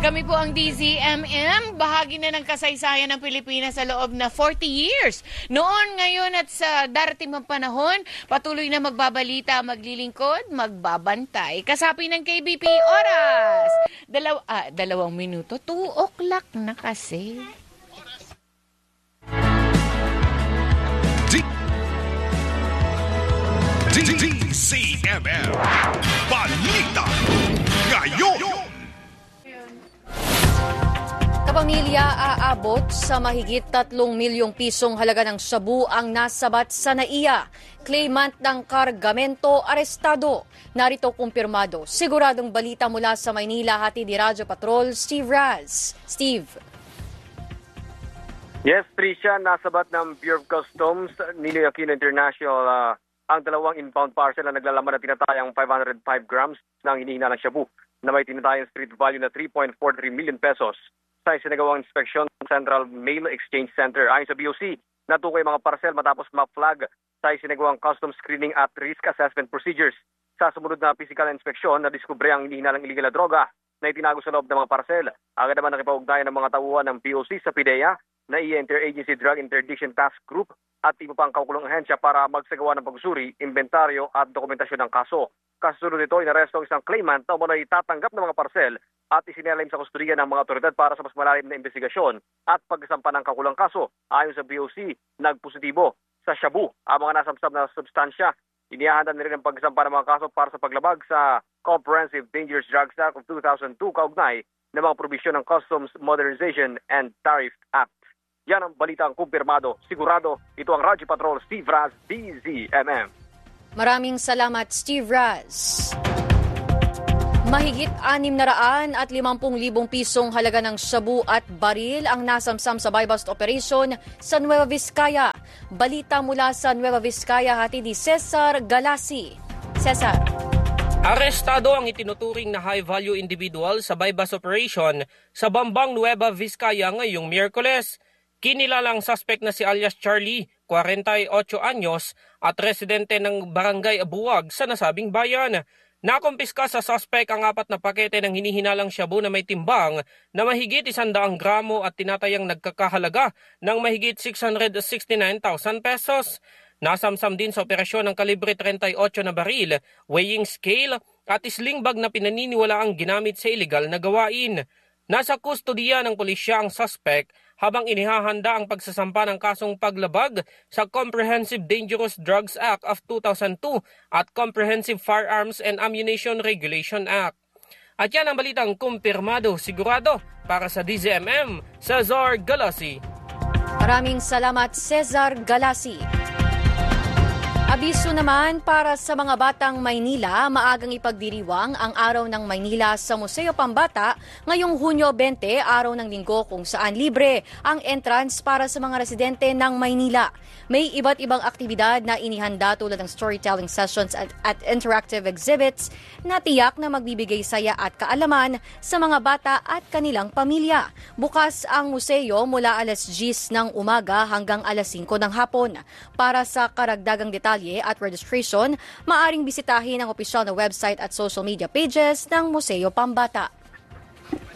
Kami po ang DZMM, bahagi na ng kasaysayan ng Pilipinas sa loob na 40 years. Noon, ngayon at sa darating mga panahon, patuloy na magbabalita, maglilingkod, magbabantay. Kasapi ng KBP oras. 2 minuto, 2 o'clock na kasi. DZMM Balita Ngayon. Kapamilya aabot sa mahigit 3 milyong pisong halaga ng shabu ang nasabat sa NAIA. Claimant ng kargamento arestado. Narito kumpirmado. Siguradong balita mula sa Maynila, hatid ni Radyo Patrol, Steve Raz. Steve. Yes, Tricia, nasabat ng Bureau of Customs, Ninoy Aquino International, ang dalawang inbound parcel na naglalaman ng tinatayang 505 grams ng hinihina ng shabu na may tinatayang street value na 3.43 million pesos. Sa isinagawang inspeksyon ng Central Mail Exchange Center. Ayon sa BOC, natukoy mga parcel matapos ma-flag sa isinagawang custom screening at risk assessment procedures. Sa sumunod na physical inspection, nadiskubre ang hinihinalang illegal na droga na itinago sa loob ng mga parcel. Agad naman nakipag-ugnayan ng mga tauhan ng BOC sa PIDEA na Interagency Drug Interdiction Task Group at iba pang kaukulong ahensya para magsagawa ng pagsusuri, inventaryo at dokumentasyon ng kaso. Kasunod nito, inaresto ang isang claimant na umano'y tatanggap ng mga parcel at isinalaim sa kustudiya ng mga otoridad para sa mas malalim na investigasyon at pagsampa ng kakulang kaso. Ayon sa BOC, nagpositibo sa shabu ang mga nasamsam na substansya. Inihahanda na rin ang pagsampa ng mga kaso para sa paglabag sa Comprehensive Dangerous Drugs Act of 2002 kaugnay ng mga probisyon ng Customs Modernization and Tariff Act. Yan ang balitang kumpirmado. Sigurado, ito ang Radyo Patrol, Steve Raz, DZMM. Maraming salamat, Steve Raz. Mahigit 650,000 pisong halaga ng shabu at baril ang nasamsam sa buy-bust operation sa Nueva Vizcaya. Balita mula sa Nueva Vizcaya, hatid ni Cesar Galasi. Cesar. Arestado ang itinuturing na high-value individual sa buy-bust operation sa Bambang, Nueva Vizcaya ngayong Miyerkules. Kinilalang suspect na si alias Charlie, 48 anyos at residente ng Barangay Abuwag sa nasabing bayan. Nakumpiska sa suspect ang 4 na pakete ng hinihinalang shabu na may timbang na mahigit 100 gramo at tinatayang nagkakahalaga ng mahigit 669,000 pesos. Nasamsam din sa operasyon ng kalibre 38 na baril, weighing scale at sling bag na pinaniniwalaang ginamit sa iligal na gawain. Nasa kustodiya ng pulisya ang suspect habang inihahanda ang pagsasampa ng kasong paglabag sa Comprehensive Dangerous Drugs Act of 2002 at Comprehensive Firearms and Ammunition Regulation Act. At yan ang balitang kumpirmado, sigurado para sa DZMM, Cesar Galasi. Maraming salamat, Cesar Galasi. Abiso naman para sa mga batang Maynila, maagang ipagdiriwang ang Araw ng Maynila sa Museo Pambata ngayong Hunyo 20, araw ng linggo kung saan libre ang entrance para sa mga residente ng Maynila. May iba't ibang aktibidad na inihanda tulad ng storytelling sessions at interactive exhibits na tiyak na magbibigay saya at kaalaman sa mga bata at kanilang pamilya. Bukas ang museo mula alas 10 ng umaga hanggang alas 5 ng hapon. Para sa karagdagang detalye at registration, maaring bisitahin ang opisyal na website at social media pages ng Museo Pambata.